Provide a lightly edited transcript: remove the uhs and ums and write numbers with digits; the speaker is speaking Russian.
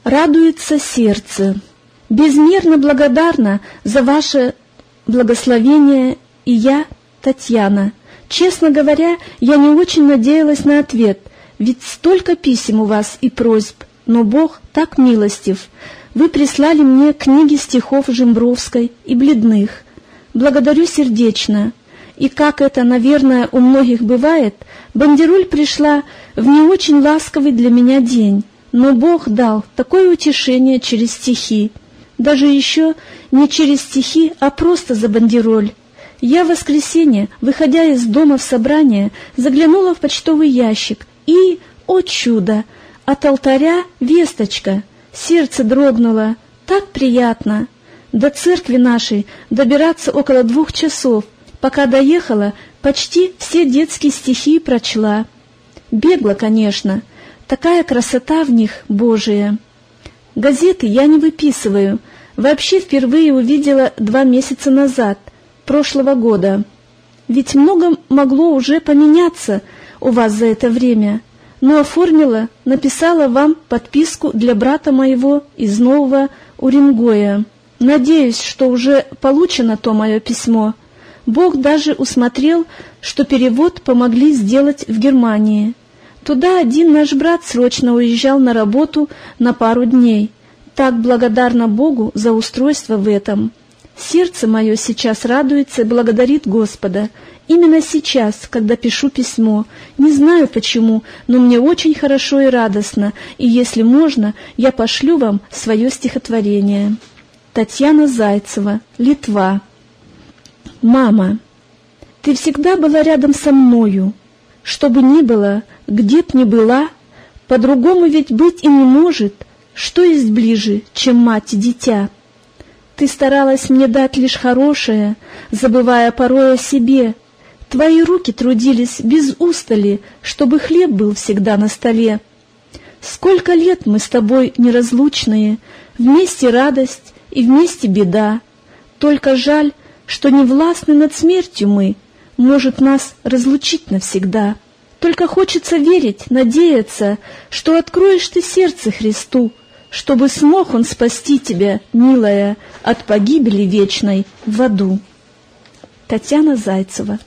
Радуется сердце. Безмерно благодарна за ваше благословение и я, Татьяна. Честно говоря, я не очень надеялась на ответ, ведь столько писем у вас и просьб, но Бог так милостив. Вы прислали мне книги стихов Жембровской и Бледных. Благодарю сердечно. И как это, наверное, у многих бывает, бандероль пришла в не очень ласковый для меня день, но Бог дал такое утешение через стихи. Даже еще не через стихи, а просто за бандероль. Я в воскресенье, выходя из дома в собрание, заглянула в почтовый ящик и, о чудо, от алтаря весточка. Сердце дрогнуло. Так приятно. До церкви нашей добираться около 2 часов. Пока доехала, почти все детские стихи прочла. Бегло, конечно. Такая красота в них Божия. Газеты я не выписываю. Вообще впервые увидела 2 месяца назад, прошлого года. Ведь много могло уже поменяться у вас за это время. Но оформила, написала вам подписку для брата моего из Нового Уренгоя. Надеюсь, что уже получено то мое письмо. Бог даже усмотрел, что перевод помогли сделать в Германии. Туда один наш брат срочно уезжал на работу на пару дней. Так благодарна Богу за устройство в этом. Сердце мое сейчас радуется и благодарит Господа. Именно сейчас, когда пишу письмо. Не знаю почему, но мне очень хорошо и радостно, и если можно, я пошлю вам свое стихотворение. Татьяна Зайцева, Литва. Мама, ты всегда была рядом со мною. Что бы ни было, где б ни была, по-другому ведь быть и не может. Что есть ближе, чем мать и дитя? Ты старалась мне дать лишь хорошее, забывая порой о себе. Твои руки трудились без устали, чтобы хлеб был всегда на столе. Сколько лет мы с тобой неразлучные, вместе радость и вместе беда. Только жаль, что не властны над смертью мы, может нас разлучить навсегда. Только хочется верить, надеяться, что откроешь ты сердце Христу, чтобы смог Он спасти тебя, милая, от погибели вечной в аду. Татьяна Зайцева.